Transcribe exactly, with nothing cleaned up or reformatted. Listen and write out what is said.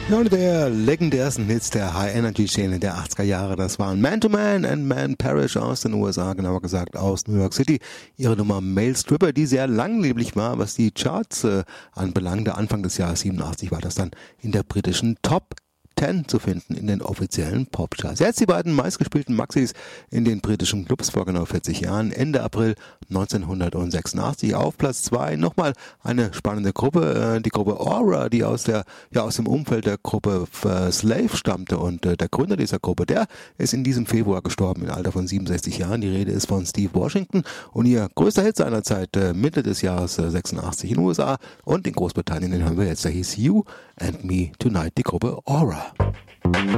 Ja, und der legendärsten Hits der High-Energy-Szene der achtziger Jahre, das waren Man to Man and Man Parrish aus den U S A, genauer gesagt aus New York City. Ihre Nummer Male Stripper, die sehr langlebig war, was die Charts äh, anbelangte. Anfang des Jahres siebenundachtzig war das dann in der britischen Top zehn zu finden in den offiziellen Popcharts. Jetzt die beiden meistgespielten Maxis in den britischen Clubs vor genau vierzig Jahren. Ende April neunzehnhundertsechsundachtzig auf Platz zwei. Nochmal eine spannende Gruppe, äh, die Gruppe Aura, die aus der ja aus dem Umfeld der Gruppe äh, Slave stammte. Und äh, der Gründer dieser Gruppe, der ist in diesem Februar gestorben im Alter von siebenundsechzig Jahren. Die Rede ist von Steve Washington und ihr größter Hit seiner Zeit äh, Mitte des Jahres äh, sechsundachtzig in den U S A und in Großbritannien, den hören wir jetzt. Der hieß You and Me Tonight, die Gruppe Aura.